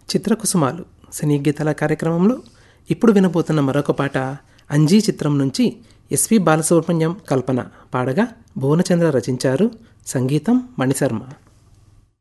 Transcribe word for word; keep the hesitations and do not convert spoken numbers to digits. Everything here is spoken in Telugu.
చిత్రకుసుమాలు సినీ గీతాల కార్యక్రమంలో ఇప్పుడు వినబోతున్న మరొక పాట అంజీ చిత్రం నుంచి ఎస్వి బాలసుబ్రహ్మణ్యం కల్పన పాడగా భువనచంద్ర రచించారు. సంగీతం మణిశర్మ.